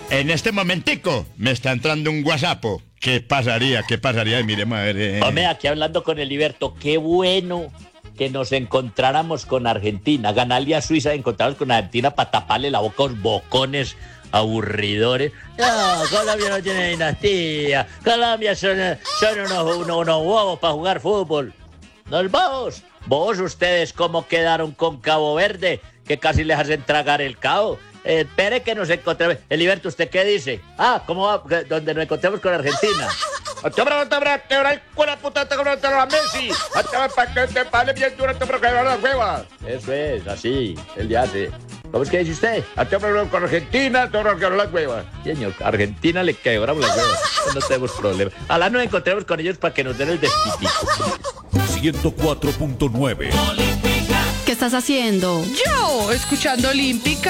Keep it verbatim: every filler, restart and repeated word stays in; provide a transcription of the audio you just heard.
En este momentico me está entrando un WhatsApp. ¿Qué pasaría? ¿Qué pasaría? Y miremos a ver. Eh. Hombre, aquí hablando con Heriberto, qué bueno que nos encontráramos con Argentina. Ganarle a Suiza, encontrarnos con Argentina para taparle la boca a los bocones aburridores. No, Colombia no tiene dinastía. Colombia son, son unos, unos, unos bobos para jugar fútbol. ¿Nos vamos? Vos, ustedes, ¿cómo quedaron con Cabo Verde? Que casi les hacen tragar el cao. Eh, espere que nos encontremos. Heriberto, ¿usted qué dice? Ah, ¿cómo va? Donde nos encontremos con Argentina. Eso es, así, él ya hace. ¿Cómo es que dice usted? Con Argentina, todo que las huevas. Señor, Argentina le quebramos las huevas. No tenemos problema. Ojalá nos encontremos con ellos para que nos den el despitico. ciento cuatro punto nueve. ¿Qué estás haciendo? Yo, escuchando Olímpica.